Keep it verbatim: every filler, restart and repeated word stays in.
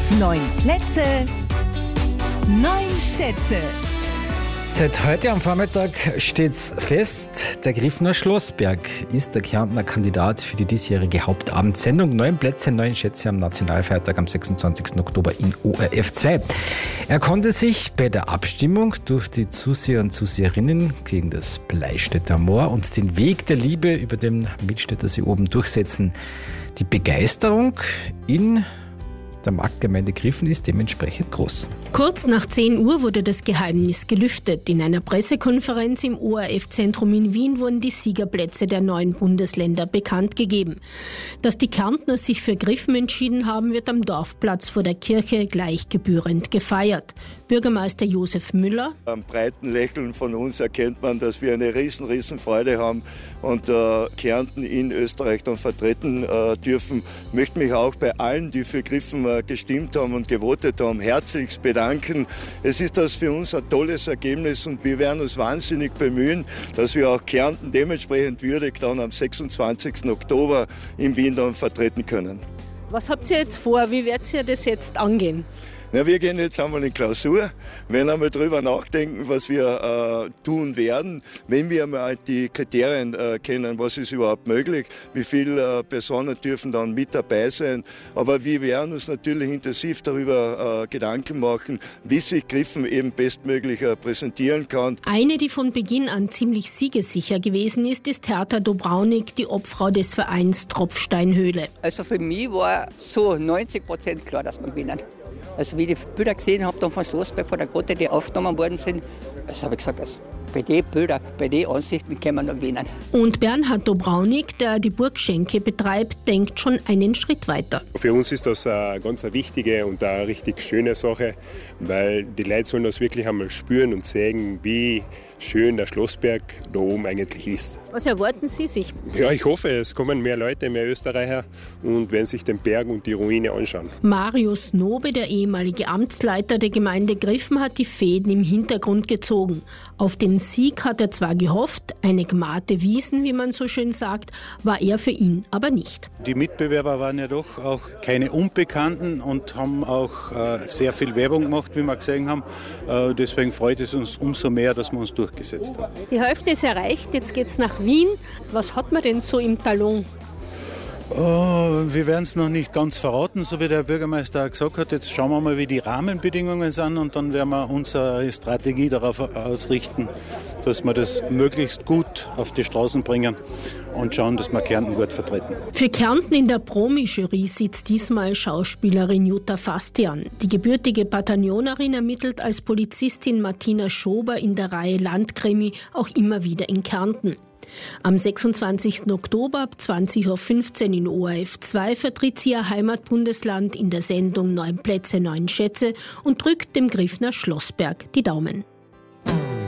Neun Plätze, neun Schätze. Seit heute am Vormittag steht's fest, der Griffner Schlossberg ist der Kärntner Kandidat für die diesjährige Hauptabendsendung. Neun Plätze, neun Schätze am Nationalfeiertag am sechsundzwanzigsten Oktober in O R F zwei. Er konnte sich bei der Abstimmung durch die Zuseher und Zuseherinnen gegen das Bleistädter Moor und den Weg der Liebe über den Milstädter See oben durchsetzen. Die Begeisterung in der Marktgemeinde Griffen ist dementsprechend groß. Kurz nach zehn Uhr wurde das Geheimnis gelüftet. In einer Pressekonferenz im O R F-Zentrum in Wien wurden die Siegerplätze der neuen Bundesländer bekannt gegeben. Dass die Kärntner sich für Griffen entschieden haben, wird am Dorfplatz vor der Kirche gleich gebührend gefeiert. Bürgermeister Josef Müller: Am breiten Lächeln von uns erkennt man, dass wir eine riesen, riesen Freude haben und äh, Kärnten in Österreich dann vertreten äh, dürfen. Ich möchte mich auch bei allen, die für Griffen äh, gestimmt haben und gewotet haben, herzlichst bedanken. Es ist das für uns ein tolles Ergebnis und wir werden uns wahnsinnig bemühen, dass wir auch Kärnten dementsprechend würdig dann am sechsundzwanzigsten Oktober in Wien dann vertreten können. Was habt ihr jetzt vor? Wie werdet ihr das jetzt angehen? Na, wir gehen jetzt einmal in Klausur, werden einmal drüber nachdenken, was wir äh, tun werden, wenn wir einmal die Kriterien äh, kennen, was ist überhaupt möglich, wie viele äh, Personen dürfen dann mit dabei sein. Aber wir werden uns natürlich intensiv darüber äh, Gedanken machen, wie sich Griffen eben bestmöglich äh, präsentieren kann. Eine, die von Beginn an ziemlich siegessicher gewesen ist, ist Hertha Dobraunik, die Obfrau des Vereins Tropfsteinhöhle. Also für mich war so neunzig Prozent klar, dass wir gewinnen. Also wie ich die Bilder gesehen habe, dann von Schlossberg, von der Grotte, die aufgenommen worden sind, das habe ich gesagt, also bei den Bildern, bei den Ansichten können wir noch gewinnen. Und Bernhard Dobraunik, der die Burg Schenke betreibt, denkt schon einen Schritt weiter. Für uns ist das eine ganz wichtige und eine richtig schöne Sache, weil die Leute sollen das wirklich einmal spüren und sehen, wie schön der Schlossberg da oben eigentlich ist. Was erwarten Sie sich? Ja, ich hoffe, es kommen mehr Leute, mehr Österreicher und werden sich den Berg und die Ruine anschauen. Marius Nobe, der ehemalige Amtsleiter der Gemeinde Griffen, hat die Fäden im Hintergrund gezogen. Auf den Sieg hat er zwar gehofft, eine Gmate Wiesen, wie man so schön sagt, war er für ihn aber nicht. Die Mitbewerber waren ja doch auch keine Unbekannten und haben auch äh, sehr viel Werbung gemacht, wie wir gesehen haben. Äh, deswegen freut es uns umso mehr, dass wir uns durchgesetzt haben. Die Hälfte ist erreicht, jetzt geht es nach Wien. Was hat man denn so im Talon? Oh, wir werden es noch nicht ganz verraten, so wie der Bürgermeister auch gesagt hat. Jetzt schauen wir mal, wie die Rahmenbedingungen sind und dann werden wir unsere Strategie darauf ausrichten, dass wir das möglichst gut auf die Straßen bringen und schauen, dass wir Kärnten gut vertreten. Für Kärnten in der Promi-Jury sitzt diesmal Schauspielerin Jutta Fastian. Die gebürtige Bataillonnerin ermittelt als Polizistin Martina Schober in der Reihe Landkrimi auch immer wieder in Kärnten. Am sechsundzwanzigsten Oktober ab zwanzig Uhr fünfzehn in O R F zwei vertritt sie ihr Heimatbundesland in der Sendung Neun Plätze, neun Schätze und drückt dem Griffner Schlossberg die Daumen.